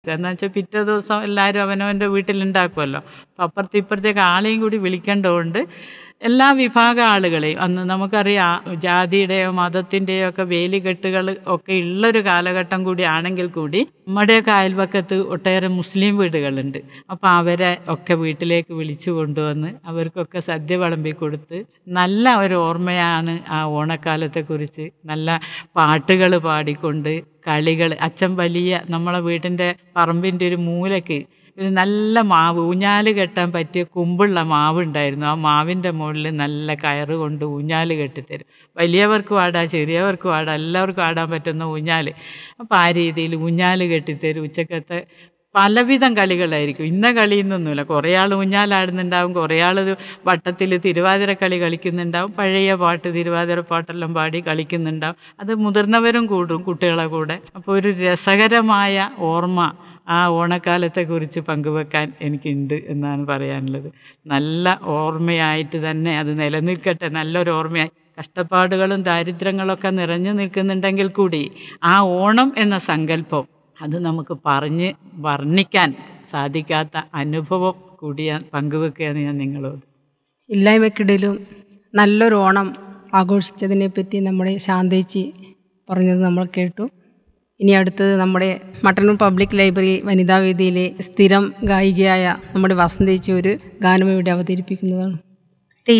എന്ന് വെച്ചാൽ പിറ്റേ ദിവസം എല്ലാവരും അവനവൻ്റെ വീട്ടിലുണ്ടാക്കുമല്ലോ. അപ്പം അപ്പുറത്തെ ഇപ്പുറത്തേക്ക് ആളെയും കൂടി വിളിക്കേണ്ടതുകൊണ്ട് എല്ലാ വിഭാഗം ആളുകളെയും, അന്ന് നമുക്കറിയാം ജാതിയുടെയോ മതത്തിൻ്റെയോ ഒക്കെ വേലികെട്ടുകൾ ഒക്കെ ഉള്ളൊരു കാലഘട്ടം കൂടി ആണെങ്കിൽ കൂടി നമ്മുടെയൊക്കെ അയൽവക്കത്ത് ഒട്ടേറെ മുസ്ലിം വീടുകളുണ്ട്. അപ്പോൾ അവരെ ഒക്കെ വീട്ടിലേക്ക് വിളിച്ചു കൊണ്ടുവന്ന് അവർക്കൊക്കെ സദ്യ വിളമ്പി കൊടുത്ത് നല്ല ഒരു ഓർമ്മയാണ് ആ ഓണക്കാലത്തെക്കുറിച്ച്. നല്ല പാട്ടുകൾ പാടിക്കൊണ്ട് കളികൾ, അച്ഛൻ വലിയ നമ്മളെ വീടിൻ്റെ പറമ്പിൻ്റെ ഒരു മൂലയ്ക്ക് ഒരു നല്ല മാവ്, ഊഞ്ഞാല് കെട്ടാൻ പറ്റിയ കുമ്പുള്ള മാവുണ്ടായിരുന്നു. ആ മാവിൻ്റെ മുകളിൽ നല്ല കയറ് കൊണ്ട് ഊഞ്ഞാല് കെട്ടിത്തരും. വലിയവർക്കും ആടാം, ചെറിയവർക്കും ആടാം, എല്ലാവർക്കും ആടാൻ പറ്റുന്ന ഊഞ്ഞാല്. അപ്പോൾ ആ രീതിയിൽ ഊഞ്ഞാല് കെട്ടിത്തരും. ഉച്ചക്കത്തെ പലവിധം കളികളായിരിക്കും. ഇന്ന കളിയെന്നൊന്നുമില്ല. കുറേ ആൾ ഊഞ്ഞാലാടുന്നുണ്ടാവും, കുറേ ആൾ വട്ടത്തിൽ തിരുവാതിര കളി കളിക്കുന്നുണ്ടാവും, പഴയ പാട്ട് തിരുവാതിര പാട്ടെല്ലാം പാടി കളിക്കുന്നുണ്ടാവും. അത് മുതിർന്നവരും കൂടും കുട്ടികളെ കൂടെ. അപ്പോൾ ഒരു രസകരമായ ഓർമ്മ ആ ഓണക്കാലത്തെക്കുറിച്ച് പങ്കുവെക്കാൻ എനിക്കുണ്ട് എന്നാണ് പറയാനുള്ളത്. നല്ല ഓർമ്മയായിട്ട് തന്നെ അത് നിലനിൽക്കട്ടെ, നല്ലൊരു ഓർമ്മയായി. കഷ്ടപ്പാടുകളും ദാരിദ്ര്യങ്ങളൊക്കെ നിറഞ്ഞു നിൽക്കുന്നുണ്ടെങ്കിൽ കൂടി ആ ഓണം എന്ന സങ്കല്പം അത് നമുക്ക് പറഞ്ഞ് വർണ്ണിക്കാൻ സാധിക്കാത്ത അനുഭവം കൂടിയാണ് പങ്കുവെക്കുകയാണ് ഞാൻ നിങ്ങളോട്. ഇല്ലായ്മക്കിടയിലും നല്ലൊരു ഓണം ആഘോഷിച്ചതിനെപ്പറ്റി നമ്മുടെ ശാന്തേച്ചി പറഞ്ഞത് നമ്മൾ കേട്ടു. ഇനി അടുത്തത് നമ്മുടെ മട്ടന്നൂർ പബ്ലിക് ലൈബ്രറി വനിതാവേദിയിലെ സ്ഥിരം ഗായികയായ നമ്മുടെ വസന്തേച്ചി ഒരു ഗാനം ഇവിടെ അവതരിപ്പിക്കുന്നതാണ്.